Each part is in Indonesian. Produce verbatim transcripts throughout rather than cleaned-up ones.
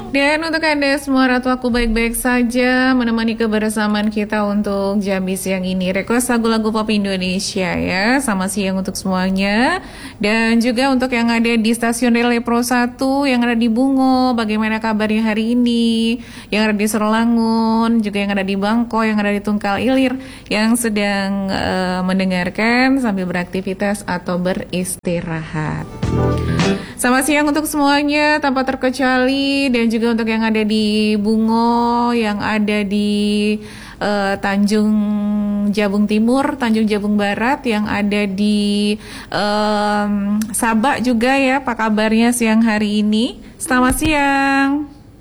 Dan untuk Anda semua, Ratu aku baik-baik saja menemani kebersamaan kita untuk Jambi siang ini. Request lagu-lagu pop Indonesia ya. Selamat siang untuk semuanya. Dan juga untuk yang ada di stasiun Relay Pro satu, yang ada di Bungo, bagaimana kabarnya hari ini? Yang ada di Serlangun, juga yang ada di Bangko, yang ada di Tungkal Ilir, yang sedang uh, mendengarkan sambil beraktivitas atau beristirahat. Selamat siang untuk semuanya tanpa terkecuali, dan juga untuk yang ada di Bungo, yang ada di uh, Tanjung Jabung Timur, Tanjung Jabung Barat, yang ada di um, Sabak juga ya. Apa kabarnya siang hari ini? Selamat siang.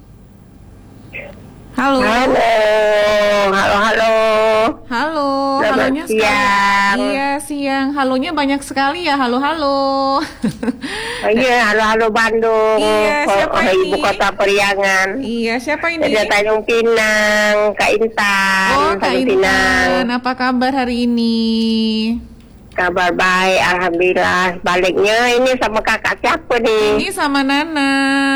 Halo. Halo, halo, halo. Halo, Selamat halonya siang. sekali. Iya, siang. Halonya banyak sekali ya. Halo, halo. Oh, iya, halo, halo Bandung. Iya, siapa oh, ini? Ibu kota periangan. Iya, siapa ini? Ada Tanjung Pinang, Kak Intan. Oh, Kak Tanjung Intan. Apa kabar hari ini? Kabar baik, alhamdulillah. Baliknya ini sama kakak siapa nih? Ini sama Nana.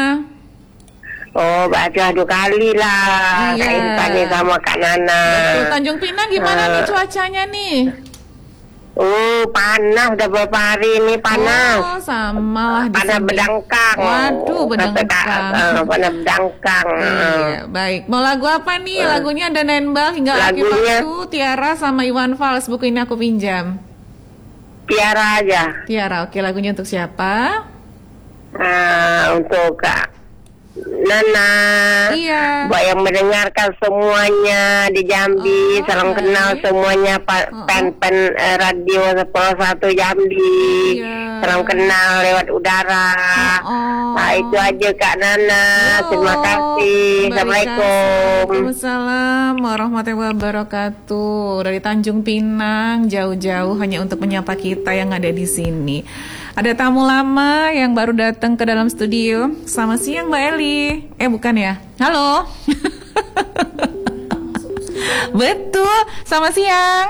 Oh, baca dua kali lah. Iya. Kak Intan nih sama Kak Nana. Betul, Tanjung Pinang gimana Eh. nih cuacanya nih? Oh, panas udah beberapa hari ini panas. Oh, sama lah di Panas sini. berdangkang. Waduh, berdangkang. Kata Kak, eh, panas berdangkang. Iya, baik. Mau lagu apa nih? Lagunya ada Nenbal hingga akhir Lagunya- waktu, Tiara sama Iwan Fals. Buku ini aku pinjam. Tiara aja. Tiara, oke, lagunya untuk siapa? Ah, untuk Kak Nana, Iya. buat yang mendengarkan semuanya di Jambi, Oh, salam baik. kenal semuanya pa- Oh, oh. pen-pen eh, radio sepuluh satu Jambi, Iya. salam kenal lewat udara. Oh. Nah, itu aja Kak Nana, Yo, terima kasih, baik, Assalamualaikum. Waalaikumsalam warahmatullahi wabarakatuh. Dari Tanjung Pinang jauh-jauh hanya untuk menyapa kita yang ada di sini. Ada tamu lama yang baru datang ke dalam studio. Selamat siang Mbak Eli. Eh bukan ya? Halo. Betul. Selamat siang.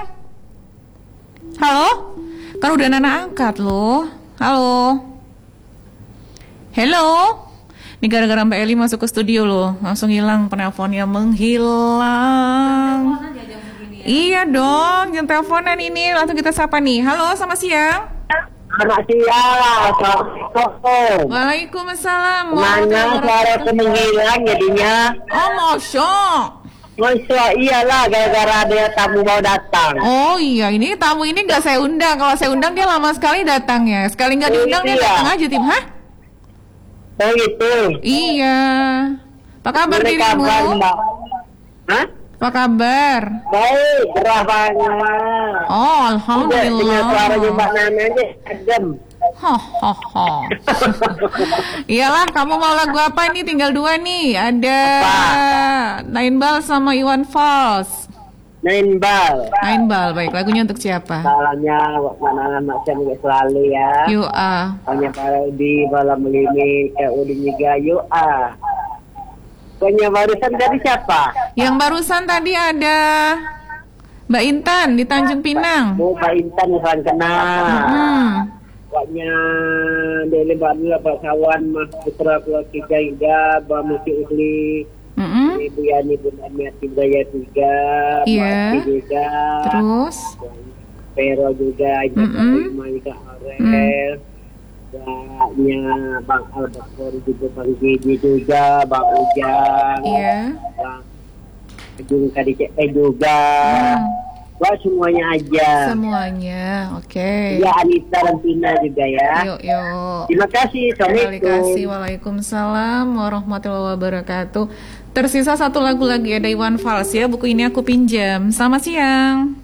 Halo. Kan udah Nana angkat loh. Halo. Hello. Ini gara-gara Mbak Eli masuk ke studio loh, langsung hilang penelponnya, menghilang. Iya dong, jam teleponan ini. Langsung kita sapa nih. Halo, selamat siang. Selamat siang, Assalamualaikum. Waalaikumsalam. Mana suara menghilang jadinya? Oh, mosok. Masya iyalah gara-gara ada tamu mau datang. Oh iya, ini tamu ini nggak saya undang. Kalau saya undang dia lama sekali datangnya. Sekali nggak diundang dia Iya. datang aja tim. Hah? Oh gitu. Iya. Apa kabar Ini dirimu? kabar, Mbak. Hah? Apa kabar? Baik, rasanya. Oh, Udah dengan suaranya Mbak alhamdulillah. Nana aja adem. Ho ho ho. Iyalah, kamu mau lagu apa nih? Tinggal dua nih. Ada Nine Ball sama Iwan Fals. Nine bal. Nine Ball, baik. Lagunya untuk siapa? Salamnya buat Nana Mak Syam juga selalu ya. Yuk ah. Hanya para di malam ini ke Udin juga yuk ah. Punya barusan tadi siapa? Yang barusan tadi ada Mbak Intan di Tanjung Pinang. Bu Pak Intan salam kenal. Hmm. Buatnya dari Bandung Pak Sawan Mas Putra keluarga juga Mbak Musi Usli, Mm-mm. Ibu Yani Bunda Miati Jaya juga, Iya. Mbak juga, Terus. Pero juga, Mm-mm. Jaka juga Aurel, Mbaknya Bang Al-Bakor juga Bang Gigi juga, Bang Ujang, Iya. Bang Ujung Kadicek juga, Hmm. buat semuanya aja. Semuanya. Oke. Ya Anissa dan Tina juga ya. Yuk yuk. Terima kasih. Terima Assalamualaikum. kasih. Waalaikumsalam warahmatullahi wabarakatuh. Tersisa satu lagu lagi, ada Iwan Fals ya. Buku ini aku pinjam. Selamat siang.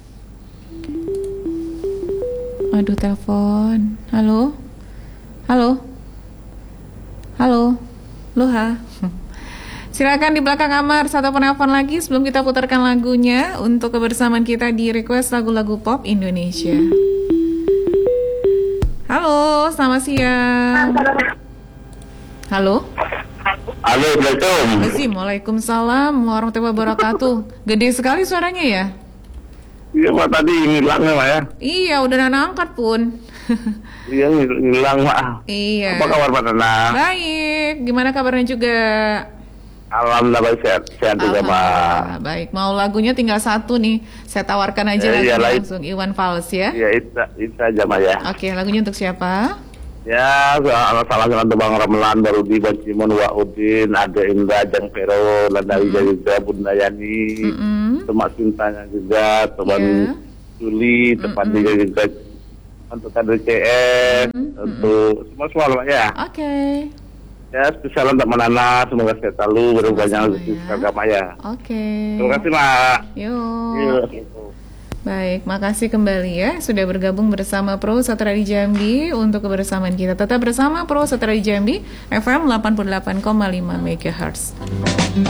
Aduh, telepon. Halo? Halo? Halo? Loha? Silakan di belakang kamar satu penelpon lagi sebelum kita putarkan lagunya untuk kebersamaan kita di request lagu-lagu pop Indonesia. Halo, selamat siang. Halo? Halo, Assalamualaikum. Waalaikumsalam warahmatullahi wabarakatuh. Gede sekali suaranya ya? Iya, Pak, tadi hilang ya, Pak ya? Iya, udah Nana angkat pun. Iya, hilang, Mak. Iya. Apa kabar, Pak Nana? Baik, gimana kabarnya juga? Alhamdulillah baik, sehat, sehat juga, Pak. Baik, mau lagunya tinggal satu nih. Saya tawarkan aja Ya, lagunya iya, langsung Iwan Fals ya. Iya, itu, itu aja, Mak ya. Oke, lagunya untuk siapa? Ya, salam untuk Bang Ramelan, Barudi, Bang Simon, Wahudin, Ada Indra, Jang Vero, Landari Mm-mm. juga, Bunda Yani, Mm-mm. teman cintanya juga, teman Yeah. Juli, teman Mm-mm. juga juga untuk kader C S, Mm-mm. untuk semua semua Pak ya. Oke. Ya, spesial untuk Manana, semoga sehat selalu, berbanyak Sama-sama rezeki ya. agama ya. Oke. Terima kasih, Mak. Yuk. Yuk. Baik, makasih kembali ya sudah bergabung bersama Pro Satra di Jambi untuk kebersamaan kita. Tetap bersama Pro Satra di Jambi F M delapan puluh delapan koma lima megahertz.